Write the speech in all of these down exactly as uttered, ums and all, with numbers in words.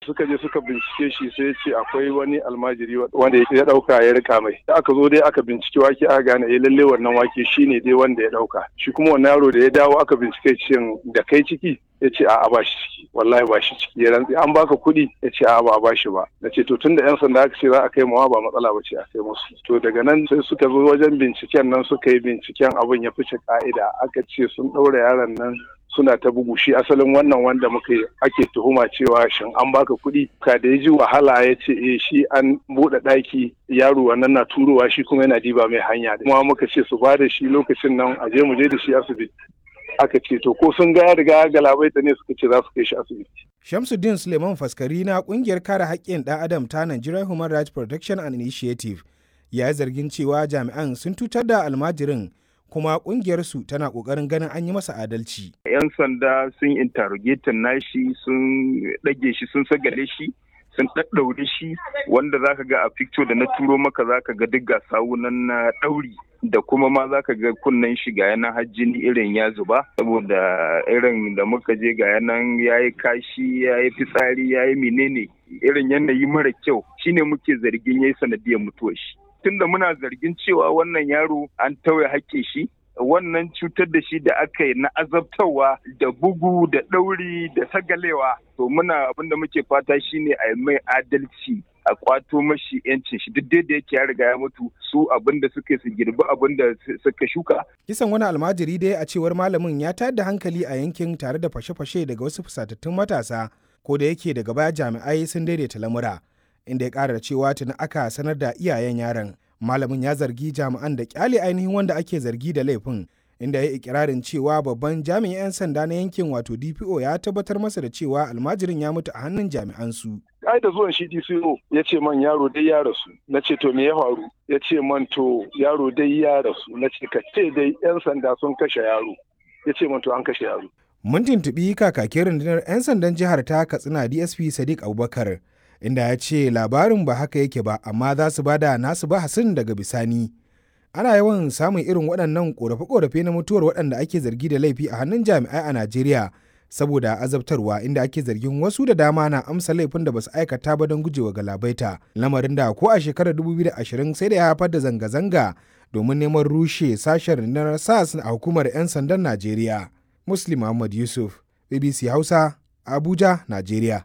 suka je suka bincike shi sai ya ce akwai wani almajiri wanda ya dauka ya rika mai. Da aka zo dai aka bincike wake aka gane eh lalle wannan wake shine dai wanda ya dauka. Shi kuma wannan yaro da ya dawo aka bincike shin da kai ciki ya ce a'a ba shi ciki, wallahi ba shi ciki, ya rantsi an baka kuɗi ya ce a'a ba ba shi ba. Na ce to tun da yan sanda aka ce za a kai mawa ba matsala ba ce a kai musu. To daga nan sai suka zo wajen binciken nan suka yi binciken abin ya fice ka'ida, aka ce sun ɗaura yaron nan suna ta bugu. Shi asalin wannan wanda muka ake tuhuma cewa shin an baka kuɗi, ka da ya ji wahala ya ce eh shi an buɗe ɗaki yaro wannan na turowa shi kuma yana diba mai hanya, kuma muka ce su ba da shi lokacin nan a je mu je da shi asibiti. Aka ce to ko sun ga ya riga ya galabaita ne suka ce za su kai shi asibiti. Shamsuddin Suleiman Faskari na kungiyar kare haƙƙin ɗan adam ta Nigerian Human Rights Protection and Initiative ya yi zargin cewa jami'an sun tutar da almajirin kuma kungiyar su tana kokarin ganin an yi masa adalci. Yan sanda sun interrogating nashi, sun ɗage shi, sun sagale shi, sun ɗaɗɗaure shi, wanda zaka ga a picture da na turo maka zaka ga duk ga sawunan na ɗauri. Da kuma ma za ka ga kunnen shi ga yanan hajjini irin ya zuba saboda irin da muka je ga yanan ya yi kashi ya yi fitsari ya yi menene irin yanayi mara kyau shine muke zargin ya yi sanadiyar mutuwar shi. Tunda muna zargin cewa wannan yaro an tauye haƙƙin shi, wannan cutar da shi da aka yi na azabtarwa da bugu da ɗauri da sagalewa, to muna abin da muke fata shine a yi mai adalci, a kwato mashi yancin shi duk da yake ya riga ya mutu, su abin da suka su girbi abin da suka shuka. Kisan wani almajiri dai a cewar malamin ya tayar da hankali a yankin tare da fashe-fashe daga wasu fusatattun matasa, ko da yake daga baya jami'ai sun daidaita lamura, inda ya ƙara cewa tuni aka sanar da iyayen yaron. Malamin ya zargi jami'an da kyale ainihin wanda ake zargi da laifin, inda ya yi ikirarin cewa babban jami'in 'yan sanda na yankin wato D P O ya tabbatar masa da cewa almajirin ya mutu a hannun jami'an su. Ai da zuwan shi D C O ya ce man yaro dai ya rasu. Na ce to me ya faru? Ya ce man to yaro dai ya rasu. Na ce ka ce dai 'yan sanda sun kashe yaro. Ya ce man to an kashe yaro. Mun tuntuɓi kakakin rundunar 'yan sandan jihar ta Katsina D S P Sadiq Abubakar, inda ya ce labarin ba haka yake ba amma za su bada nasu bahasin daga bisani. Ana yawan samun irin waɗannan ƙorafe-ƙorafe na mutuwar waɗanda ake zargi da laifi a hannun jami'ai a Najeriya saboda azabtarwa, inda ake zargin wasu da dama na amsa laifin da basu aikata ba don gujewa galabaita, lamarin da ko a shekarar dubu biyu da ashirin sai da ya haifar da zanga-zanga domin neman rushe sashen rundunar S A S a hukumar 'yan sandan Najeriya. Muslim Muhammad Yusuf, B B C Hausa, Abuja, Najeriya.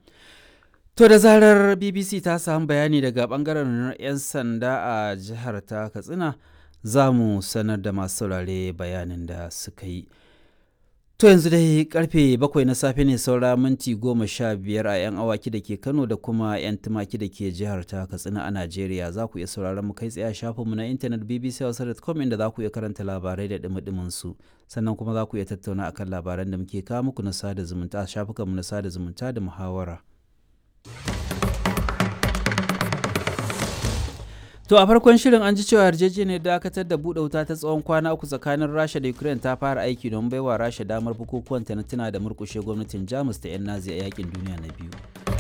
To da zarar B B C ta samu bayani daga bangaren 'yan sanda a jihar ta Katsina, za mu sanar da masu saurare bayanin da suka yi. To yanzu dai karfe bakwai na safe ne saura minti goma sha biyar a 'yan awaki da ke Kano da kuma 'yan tumaki da ke jihar ta Katsina a Najeriya. Za ku iya sauraron mu kai tsaye a shafinmu na intanet b b c hausa dot com inda za ku iya karanta labarai da dumi su. Sannan kuma za ku iya tattauna akan labaran da muke kawo muku na sada zumunta a shafukanmu na sada zumunta da muhawara. To a farkon shirin an ji cewa yarjejeniyar dakatar da buɗe wuta ta tsawon kwana uku tsakanin Rasha da Ukraine ta fara aiki don baiwa Rasha damar bukukuwan ta na tuna da murkushe gwamnatin Jamus ta 'yan Nazi a yakin duniya na biyu.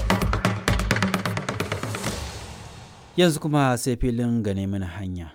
Yanzu kuma sai filin gane mana hanya.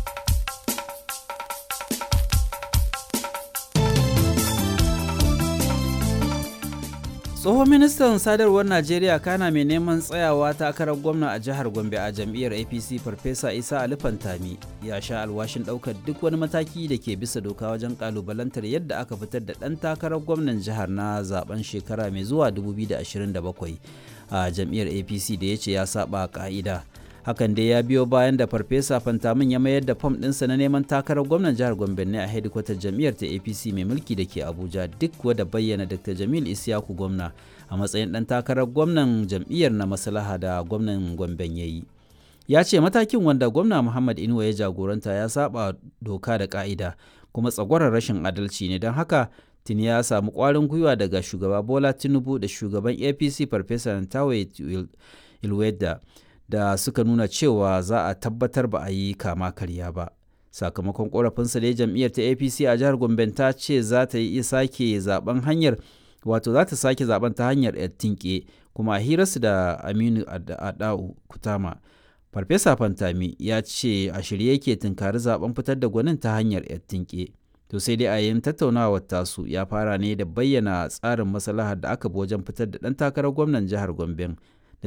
Tsohon ministan sadarwar Najeriya kana mai neman tsayawa takarar gwamna a jihar Gombe a jam'iyyar A P C Farfesa Isa Ali Fantami ya sha alwashin ɗaukar duk wani mataki da ke bisa doka wajen kalubalantar yadda aka fitar da ɗan takarar gwamnan jihar na zaben shekara mai zuwa dubu biyu da ashirin da bakwai a jam'iyyar A P C da ya ce ya saba ka'ida. Hakan dai ya biyo bayan da Farfesa Fantamin ya mayar da fam ɗinsa na neman takarar gwamnan jihar Gombe ne a hedikwatar jam'iyyar ta A P C mai mulki da ke Abuja, duk wadda bayyana Doctor Jamil Isyaku gwamna a matsayin ɗan takarar gwamnan jam'iyyar na maslaha da gwamnan Gombe ya yi. Ya ce matakin wanda gwamna Muhammad Inuwa ya jagoranta ya saba doka da ka'ida kuma tsagwaron rashin adalci ne, don haka tuni ya samu ƙwarin gwiwa daga shugaba Bola Tinubu da shugaban A P C Farfesa Ntawe Ilweda da suka nuna cewa za a tabbatar ba a yi kama karya ba. Sakamakon korafinsa da jam'iyyar ta A P C a jihar Gombe ta ce za ta yi sake zaben hanyar wato za ta sake zaben ta hanyar tinke, kuma a hirarsu da Aminu Adau Kutama, Farfesa Fantami ya ce a shirye yake tunkari zaben fitar da gwanin ta hanyar tinke. To sai dai a yin tattaunawar tasu ya fara ne da bayyana tsarin maslahar da aka bi wajen fitar da ɗan takarar gwamnan jihar Gombe